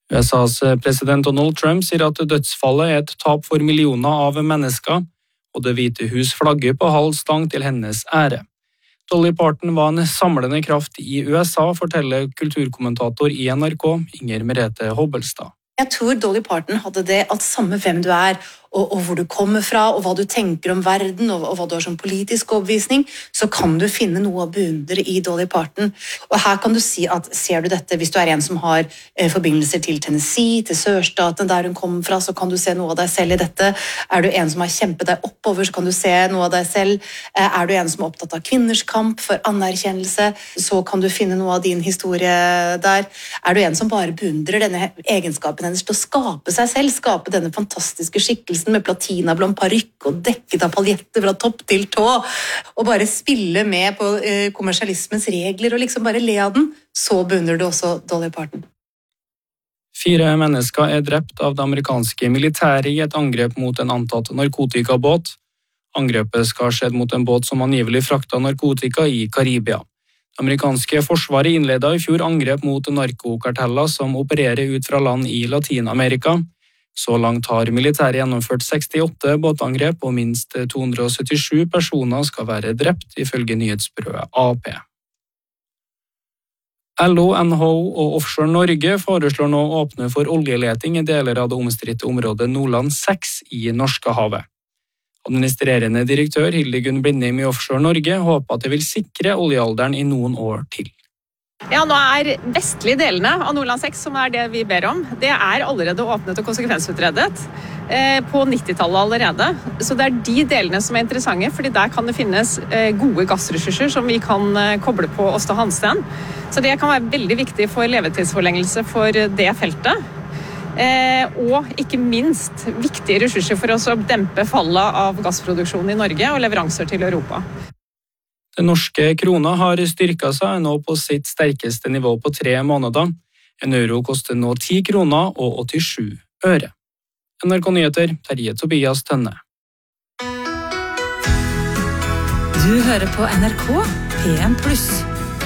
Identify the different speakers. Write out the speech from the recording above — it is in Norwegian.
Speaker 1: USAs president Donald Trump sier at dødsfallet er et tap for millioner av mennesker, og Det hvite hus flagger på halv stang til hennes ære. Dolly Parton var en samlende kraft i USA, forteller kulturkommentator i NRK, Inger Merete Hobbelstad.
Speaker 2: Jeg tror Dolly Parton hadde det at samme hvem du er, og hvor du kommer fra, og hva du tenker om verden, og hva du har som politisk overbevisning, så kan du finne noe å beundre i Dolly Parton. Og her kan du si at, ser du dette, hvis du er en som har forbindelser til Tennessee, til sørstaten der hun kommer fra, så kan du se noe av deg selv i dette. Er du en som har kjempet deg oppover, så kan du se noe av deg selv. Er du en som er opptatt av kvinners kamp for anerkjennelse, så kan du finne noe av din historie der. Er du en som bare beundrer denne egenskapen hennes til å skape seg selv, skape denne fantastiske skikkelsen med platinablond parykk og dekket av paljetter fra topp til tå, og bare spille med på kommersialismens regler og liksom bare le av den, så beundrer du også Dolly Parton.
Speaker 1: 4 mennesker er drept av det amerikanske militæret i et angrep mot en antatt narkotikabåt. Angrepet skal ha skjedd mot en båt som angivelig frakta narkotika i Karibia. Det amerikanske forsvaret innledet i fjor angrep mot narkokarteller som opererer ut fra land i Latinamerika. Så langt har militæret gjennomført 68 båtangrep, og minst 277 personer skal være drept, ifølge nyhetsbyrået AP. LO, NHO og Offshore Norge foreslår nå å åpne for oljeleting i deler av det omstridte området Nordland 6 i Norskehavet. Administrerende direktør Hildegunn Blindheim i Offshore Norge håper at det vil sikre oljealderen i noen år til.
Speaker 3: Ja, nå er vestlige delene av Nordland 6, som er det vi ber om, det er allerede åpnet og konsekvensutredet på 90-tallet allerede. Så det er de delene som er interessante, fordi der kan det finnes gode gassressurser som vi kan koble på Aasta Hansteen. Så det kan være veldig viktig for levetidsforlengelse for det feltet. Og ikke minst viktige ressurser for oss å dempe fallet av gassproduksjon i Norge og leveranser til Europa.
Speaker 1: Den norske krona har styrket seg nå på sitt sterkeste nivå på 3 måneder. En euro koster nå 10 kroner og 87 øre. NRK Nyheter, Terje Tobias Tønne.
Speaker 4: Du hører på NRK P1+.